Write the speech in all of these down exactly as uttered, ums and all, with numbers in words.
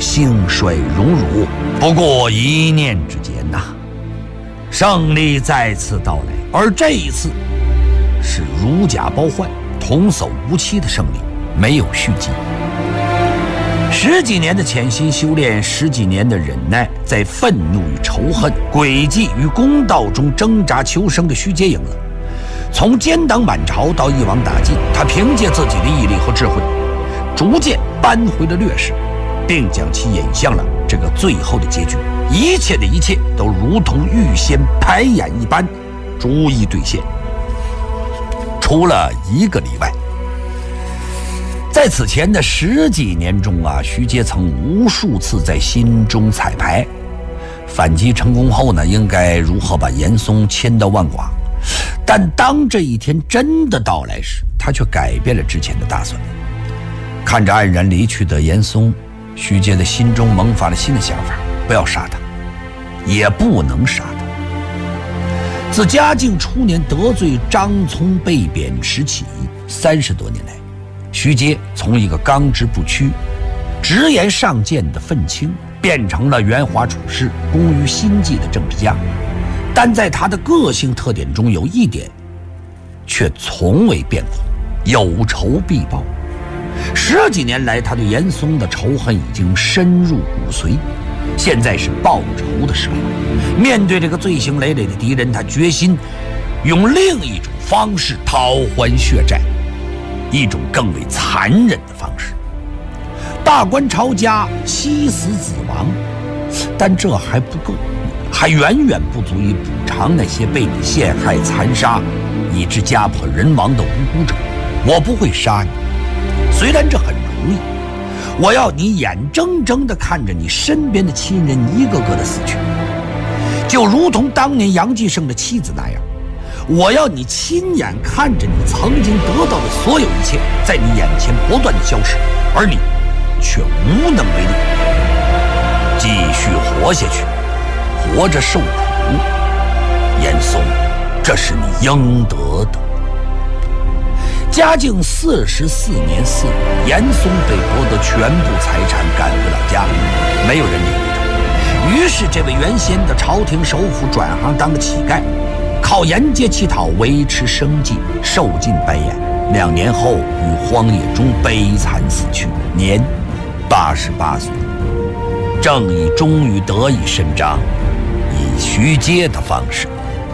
兴衰荣辱，不过一念之间呐、啊。胜利再次到来，而这一次是如假包换、童叟无欺的胜利，没有续集。十几年的潜心修炼，十几年的忍耐，在愤怒与仇恨、诡计与公道中挣扎求生的徐阶赢了。从奸党满朝到一网打尽，他凭借自己的毅力和智慧，逐渐扳回了劣势，并将其引向了这个最后的结局。一切的一切都如同预先排演一般，逐一兑现，除了一个例外。在此前的十几年中啊，徐阶曾无数次在心中彩排，反击成功后呢，应该如何把严嵩千刀万剐。但当这一天真的到来时，他却改变了之前的打算。看着黯然离去的严嵩，徐阶的心中萌发了新的想法：不要杀他，也不能杀他。自嘉靖初年得罪张聪被贬时起，三十多年来，徐阶从一个刚直不屈、直言上谏的愤青，变成了圆滑处事、工于心计的政治家。但在他的个性特点中，有一点却从未变过：有仇必报。十几年来，他对严嵩的仇恨已经深入骨髓，现在是报仇的时候。面对这个罪行累累的敌人，他决心用另一种方式讨还血债，一种更为残忍的方式。大官抄家，妻死子亡，但这还不够，还远远不足以补偿那些被你陷害残杀以致家破人亡的无辜者。我不会杀你，虽然这很容易，我要你眼睁睁地看着你身边的亲人一个个的死去，就如同当年杨继盛的妻子那样。我要你亲眼看着你曾经得到的所有一切在你眼前不断的消失，而你却无能为力，继续活下去，活着受苦。严嵩，这是你应得的。嘉靖四十四年四月，严嵩被夺得全部财产，赶回老家，没有人理会他。于是这位原先的朝廷首辅转行当了乞丐，靠沿街乞讨维持生计，受尽白眼。两年后于荒野中悲惨死去，年八十八岁。正义终于得以伸张，以徐阶的方式。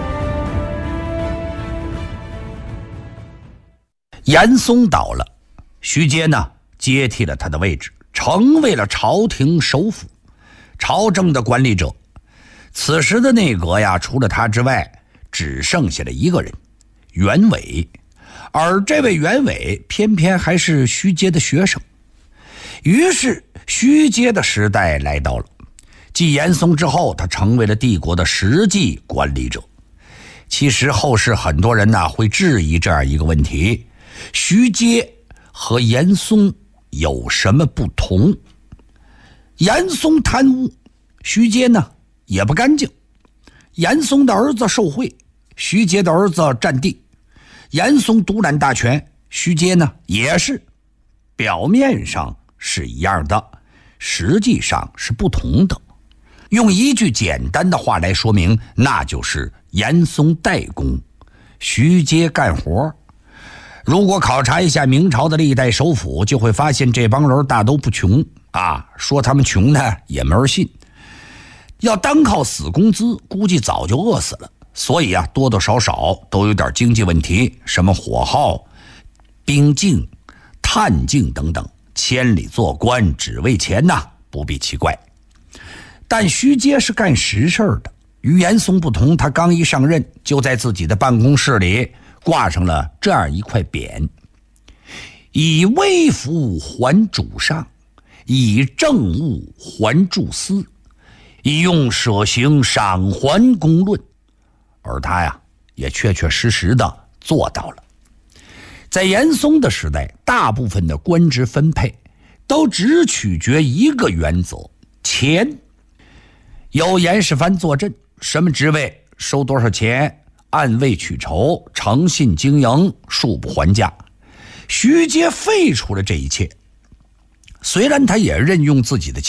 严嵩倒了，徐阶呢接替了他的位置，成为了朝廷首辅，朝政的管理者。此时的内阁呀，除了他之外，只剩下了一个人，袁伟。而这位袁伟偏偏还是徐阶的学生。于是徐阶的时代来到了，继严嵩之后，他成为了帝国的实际管理者。其实后世很多人呢会质疑这样一个问题：徐阶和严嵩有什么不同？严嵩贪污，徐阶呢也不干净。严嵩的儿子受贿，徐阶的儿子占地。严嵩独揽大权，徐阶呢也是。表面上是一样的，实际上是不同的。用一句简单的话来说明，那就是严嵩代工，徐阶干活。如果考察一下明朝的历代首辅，就会发现这帮人大都不穷啊，说他们穷呢也没人信。要单靠死工资，估计早就饿死了。所以啊，多多少少都有点经济问题，什么火耗、兵镜、炭镜等等，千里做官只为钱呐，不必奇怪。但徐阶是干实事的，与严嵩不同，他刚一上任，就在自己的办公室里挂上了这样一块匾：以微服还主上，以政务还注司，以用舍行赏还公论。而他呀，也确确实实的做到了。在严嵩的时代，大部分的官职分配都只取决一个原则：钱。有严世蕃坐镇，什么职位收多少钱，按位取酬，诚信经营，恕不还价。徐阶废除了这一切，虽然他也任用自己的